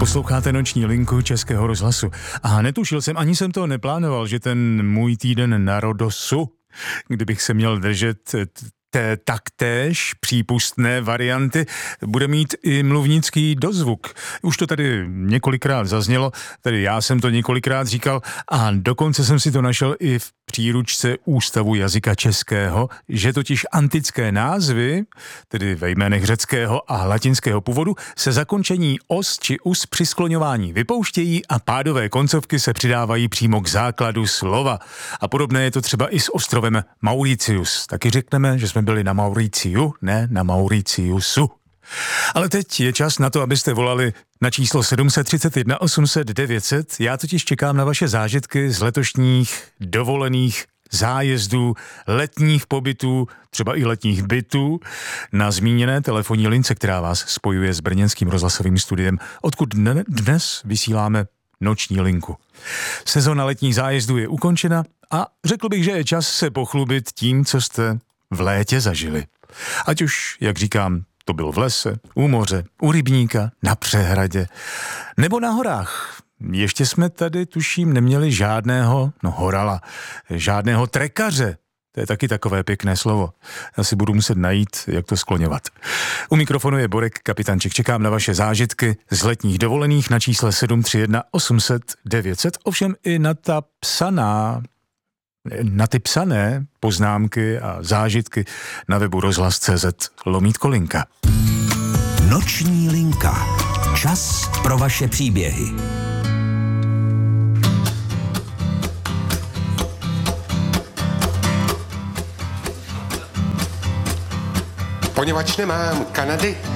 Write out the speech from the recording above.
Posloucháte Noční linku Českého rozhlasu. A netušil jsem, ani jsem to neplánoval, že ten můj týden na Rodosu, kdybych se měl držet té taktéž přípustné varianty, bude mít i mluvnický dozvuk. Už to tady několikrát zaznělo, tedy já jsem to několikrát říkal a dokonce jsem si to našel i v příručce Ústavu jazyka českého, že totiž antické názvy, tedy ve jménech řeckého a latinského původu, se zakončení os či us při skloňování vypouštějí a pádové koncovky se přidávají přímo k základu slova. A podobné je to třeba i s ostrovem Mauritius. Taky řekneme, že jsme byli na Mauriciu, ne na Mauriciusu. Ale teď je čas na to, abyste volali na číslo 731 800 900. Já totiž čekám na vaše zážitky z letošních dovolených zájezdů, letních pobytů, třeba i letních bytů, na zmíněné telefonní lince, která vás spojuje s brněnským rozhlasovým studiem, odkud dnes vysíláme Noční linku. Sezona letních zájezdů je ukončena a řekl bych, že je čas se pochlubit tím, co jste v létě zažili. Ať už, jak říkám, to bylo v lese, u moře, u rybníka, na přehradě, nebo na horách. Ještě jsme tady, tuším, neměli žádného, horala, žádného trekaře. To je taky takové pěkné slovo. Já si budu muset najít, jak to skloňovat. U mikrofonu je Borek Kapitanček. Čekám na vaše zážitky z letních dovolených na čísle 731 800 900. Ovšem i na ty psané poznámky a zážitky na webu rozhlas.cz/linka. Noční linka. Čas pro vaše příběhy. Poněvadž nemám Kanady